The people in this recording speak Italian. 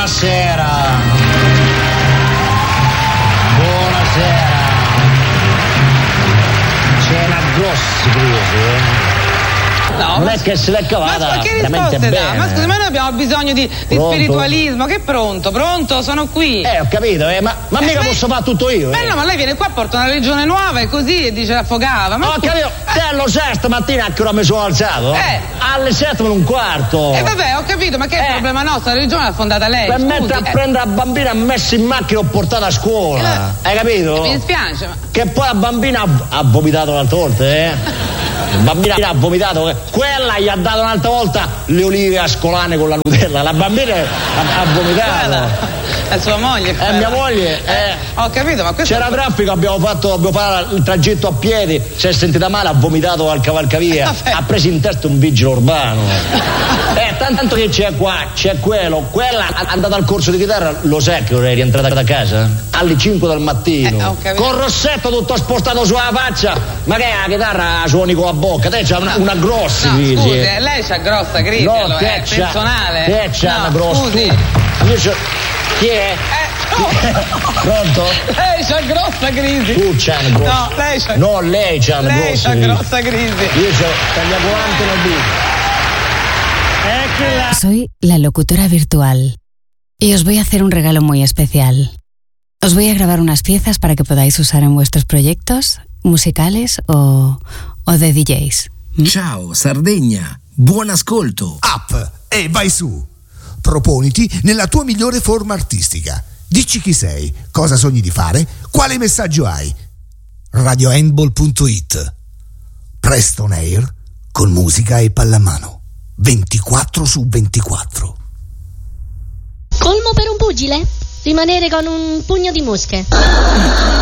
Buonasera. C'è una grossa crisi, No, non è che se l'è cavata ma che veramente risposte dà? bene. Ma scusi, ma noi abbiamo bisogno di spiritualismo. Che pronto, sono qui. Ho capito, ma mica posso fare tutto io. No, ma lei viene qua, porta una religione nuova e così e dice affogava. Ma ho capito, te allo 6 stamattina a che ora mi sono alzato? Alle 7:15. Vabbè, ho capito, ma che è il problema nostro? La religione l'ha fondata lei. Per mettere a prendere la bambina, ha messo in macchina e ho portato a scuola. Hai capito? Mi dispiace, ma... Che poi la bambina ha vomitato un'altra volta, La bambina ha vomitato, quella gli ha dato un'altra volta le olive ascolane con la Nutella, la bambina ha vomitato. È sua moglie. Mia moglie. Ho capito, ma questo... C'era traffico, abbiamo fatto il tragitto a piedi, si è sentita male, ha vomitato al cavalcavia, ha preso in testa un vigile urbano. Tanto che c'è qua, c'è quella è andata al corso di chitarra, lo sai che ora è rientrata da casa? Alle 5 del mattino. Con il rossetto tutto spostato sulla faccia, ma che è la chitarra suoni con la bocca, te c'ha una grossa crisi. Scusi, lei c'ha grossa crisi, personale. Te c'ha una grossa. Scusi. Chi è? Pronto? Lei c'ha grossa crisi. Tu c'hai una grossa. No, lei c'ha. No, lei c'ha una grossa. Lei c'ha grossa crisi. Io c'ho taglia 40 la vita. Soy la locutora virtual y os voy a hacer un regalo muy especial. Os voy a grabar unas piezas para que podáis usar en vuestros proyectos musicales o de DJs. Ciao Sardegna, buon ascolto. Up e vai su. Proponiti nella tua migliore forma artistica. Dici chi sei, cosa sogni di fare, quale messaggio hai. radiohandball.it. Presto on air con musica e pallamano. 24/24. Colmo per un pugile? Rimanere con un pugno di mosche.